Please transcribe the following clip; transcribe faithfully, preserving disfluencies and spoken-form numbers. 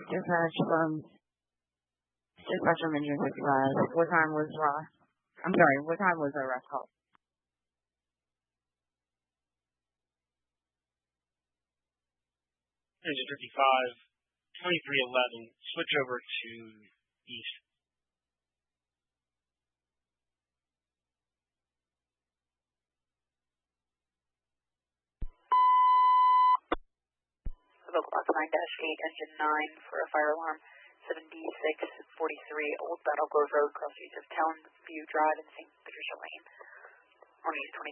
dispatch from dispatch from engine fifty-five. What time was uh I'm sorry, what time was the arrest call? Engine fifty-five, twenty-three eleven, switch over to east. Clock nine dash eight, engine nine for a fire alarm, seventy-six forty-three Old Battle Grove Road, cross streets of Town View Drive and Saint Patricia Lane, on east twenty.